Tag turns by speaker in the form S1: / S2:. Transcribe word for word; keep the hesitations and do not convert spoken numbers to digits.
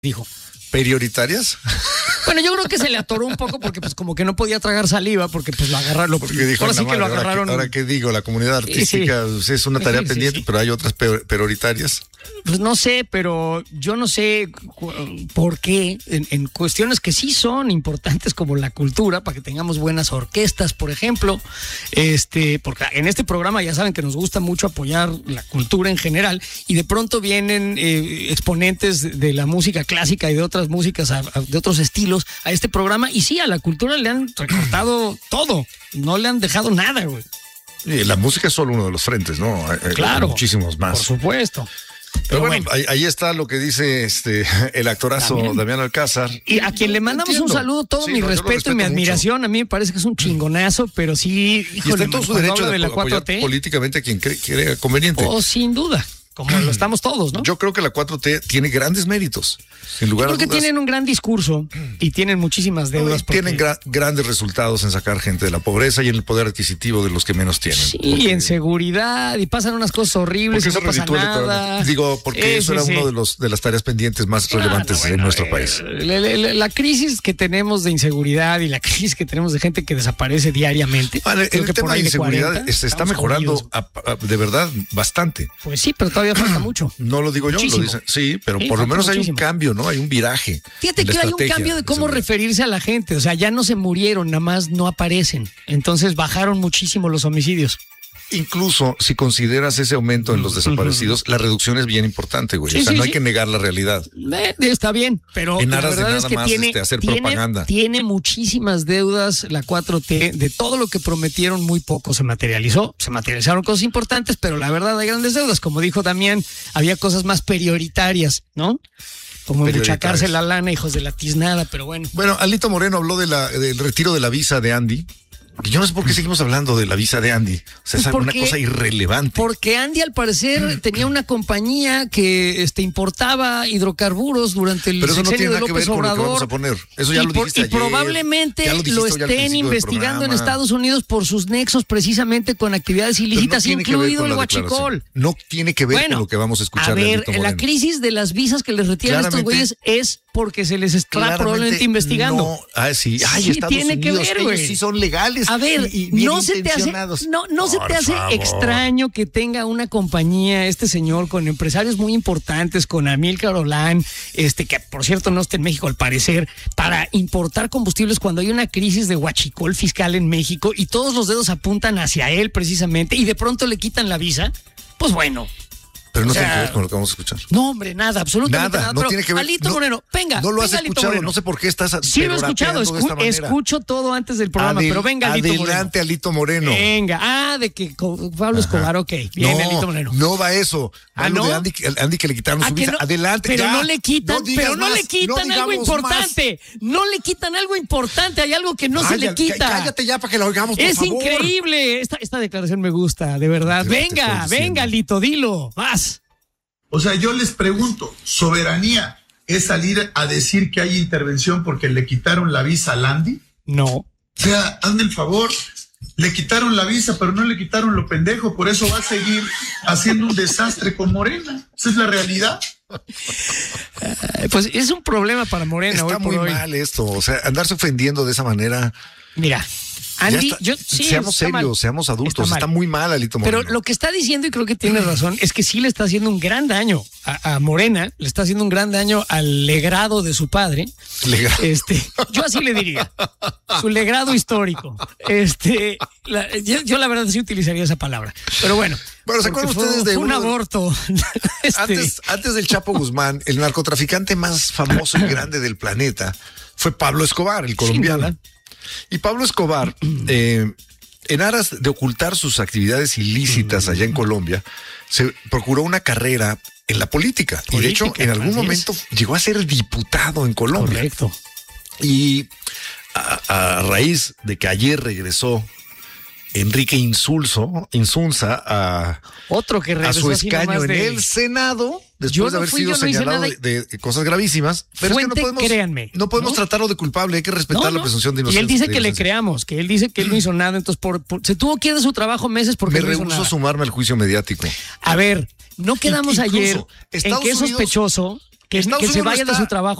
S1: dijo.
S2: ¿Prioritarias?
S1: Bueno, yo creo que se le atoró un poco porque pues como que no podía tragar saliva porque pues lo agarraron.
S2: Porque dijo,
S1: ahora sí que lo
S2: ahora
S1: agarraron.
S2: Que, ahora que digo, la comunidad artística sí, sí. es una tarea sí, pendiente, sí, sí. pero hay otras prioritarias.
S1: Pues no sé, pero yo no sé por qué en, en cuestiones que sí son importantes como la cultura, para que tengamos buenas orquestas, por ejemplo, este, porque en este programa ya saben que nos gusta mucho apoyar la cultura en general y de pronto vienen eh, exponentes de la música clásica y de otras músicas, a, a, de otros estilos a este programa y sí, a la cultura le han recortado todo, no le han dejado nada, güey.
S2: Y la música es solo uno de los frentes, ¿no?
S1: Claro.
S2: Hay muchísimos más.
S1: Por supuesto.
S2: Pero, Pero bueno, bueno. Ahí, ahí está lo que dice este el actorazo Damián, Damián Alcázar.
S1: Y a quien le mandamos Entiendo. un saludo, todo sí, mi no, respeto y mi admiración. Mucho. A mí me parece que es un chingonazo, pero sí,
S2: híjole, y está en todo su derecho de, de la cuatro T políticamente a quien cree, cree conveniente.
S1: Oh, sin duda. Como lo estamos todos, ¿no?
S2: Yo creo que la cuatro T tiene grandes méritos, sin lugar a dudas.
S1: Yo creo que tienen un gran discurso y tienen muchísimas deudas.
S2: No, tienen gra grandes resultados en sacar gente de la pobreza y en el poder adquisitivo de los que menos tienen.
S1: Sí, porque... en seguridad y pasan unas cosas horribles y no pasa nada.
S2: Digo, porque eh, eso sí, era sí. uno de los de las tareas pendientes más claro, relevantes bueno, en nuestro eh, país.
S1: La, la, la crisis que tenemos de inseguridad y la crisis que tenemos de gente que desaparece diariamente.
S2: Vale, el que tema de inseguridad de cuarenta, se está mejorando a, a, de verdad bastante.
S1: Pues sí, pero todavía falta mucho.
S2: No lo digo yo, Muchísimo. lo dicen. Sí, pero sí, por lo menos muchísimo. hay un cambio, ¿no? Hay un viraje.
S1: Fíjate que hay un cambio de cómo referirse a la gente. O sea, ya no se murieron, nada más no aparecen. Entonces bajaron muchísimo los homicidios.
S2: Incluso si consideras ese aumento en los desaparecidos, uh-huh. la reducción es bien importante, güey. Sí, o sea, sí, no hay sí. que negar la realidad.
S1: Eh, está bien, pero
S2: en aras
S1: la verdad
S2: de nada
S1: es que
S2: más
S1: tiene,
S2: este, hacer
S1: tiene,
S2: propaganda.
S1: Tiene muchísimas deudas la cuatro T. De todo lo que prometieron, muy poco se materializó. Se materializaron cosas importantes, pero la verdad hay grandes deudas. Como dijo Damián, había cosas más prioritarias, ¿no? Como embuchacarse la lana, hijos de la tiznada, pero bueno.
S2: Bueno, Alito Moreno habló de la, del retiro de la visa de Andy. Yo no sé por qué seguimos hablando de la visa de Andy. O sea, es porque, una cosa irrelevante.
S1: Porque Andy, al parecer, tenía una compañía que este, importaba hidrocarburos durante el
S2: Pero eso no tiene
S1: nada
S2: que ver con lo que vamos a poner. Eso ya
S1: y
S2: lo dijiste
S1: por,
S2: ayer.
S1: Y probablemente lo, lo estén investigando en Estados Unidos por sus nexos precisamente con actividades ilícitas, no incluido el huachicol.
S2: No tiene que ver
S1: bueno,
S2: con lo que vamos a escuchar.
S1: A ver, la crisis de las visas que les retiran a estos güeyes es porque se les está probablemente investigando.
S2: No, ah, sí, ay,
S1: sí
S2: Estados
S1: tiene
S2: Unidos,
S1: que ver, güey.
S2: Sí son legales.
S1: A ver, y, y no se te hace, no, no se te hace
S2: favor.
S1: extraño que tenga una compañía, este señor, con empresarios muy importantes, con Amílcar Olán, este, que por cierto no está en México al parecer, para importar combustibles cuando hay una crisis de huachicol fiscal en México y todos los dedos apuntan hacia él precisamente y de pronto le quitan la visa. Pues bueno.
S2: Pero no
S1: o sea,
S2: tiene que ver con lo que vamos a escuchar.
S1: No, hombre, nada, absolutamente
S2: nada.
S1: nada.
S2: No
S1: Pero
S2: tiene que ver.
S1: Alito
S2: no,
S1: Moreno, venga.
S2: No lo
S1: venga,
S2: has escuchado, no sé por qué estás.
S1: Sí, lo he escuchado, escu escucho todo antes del programa, Adel pero venga, Alito Moreno.
S2: Adelante, Alito Moreno.
S1: Venga, ah, de que Pablo Escobar, ok. Bien,
S2: no,
S1: Alito Moreno.
S2: No va eso.
S1: ¿Ah, no?
S2: De Andy, Andy que le quitaron su visa.
S1: No?
S2: Adelante,
S1: pero
S2: ya.
S1: no le quitan,
S2: no
S1: pero no
S2: más,
S1: le quitan
S2: no
S1: algo importante. Más. No le quitan algo importante. Hay algo que no Ay, se le quita.
S2: Cállate ya para que lo oigamos, por
S1: Es
S2: favor.
S1: increíble. Esta, esta declaración me gusta, de verdad. Venga, venga, Alito, dilo. Vas.
S3: O sea, yo les pregunto, ¿soberanía es salir a decir que hay intervención porque le quitaron la visa a Landy?
S1: No.
S3: O sea, hazme el favor, le quitaron la visa, pero no le quitaron lo pendejo, por eso va a seguir haciendo un desastre con Morena. Esa es la realidad.
S1: Uh, pues es un problema para Morena.
S2: Está
S1: hoy
S2: muy
S1: por hoy.
S2: mal esto, o sea, andarse ofendiendo de esa manera.
S1: Mira, Andy,
S2: está,
S1: yo, sí,
S2: seamos serios, mal. seamos adultos. Está, está muy mal, Alito Moreno.
S1: Pero lo que está diciendo, y creo que tiene razón, es que sí le está haciendo un gran daño a, a Morena, le está haciendo un gran daño al legrado de su padre.
S2: Legrado.
S1: Este, yo así le diría, su legrado histórico. Este, la, yo, yo la verdad sí utilizaría esa palabra. Pero bueno.
S2: Bueno, ¿se acuerdan
S1: fue,
S2: ustedes de
S1: fue un aborto?
S2: Este. Antes, antes del Chapo Guzmán, el narcotraficante más famoso y grande del planeta fue Pablo Escobar, el colombiano. Y Pablo Escobar, eh, en aras de ocultar sus actividades ilícitas allá en Colombia, se procuró una carrera en la política. política y de hecho, en algún momento es. llegó a ser diputado en Colombia.
S1: Correcto.
S2: Y a, a raíz de que ayer regresó Enrique Insulzo, Insunza a,
S1: Otro que
S2: a su escaño en
S1: de...
S2: el Senado, después
S1: yo
S2: de haber
S1: no fui,
S2: sido
S1: no
S2: señalado de, de cosas gravísimas. Pero
S1: Fuente,
S2: es que no podemos,
S1: créanme,
S2: no podemos ¿no? tratarlo de culpable, hay que respetar no, no. la presunción de inocencia.
S1: Y él dice que le creamos, que él dice que él no hizo nada, entonces por, por, se tuvo que ir de su trabajo meses porque
S2: Me
S1: no hizo
S2: rehúso
S1: nada.
S2: sumarme al juicio mediático.
S1: A ver, no quedamos
S2: Incluso,
S1: ayer
S2: Estados
S1: en que es
S2: Unidos,
S1: sospechoso que, que se vaya de su trabajo.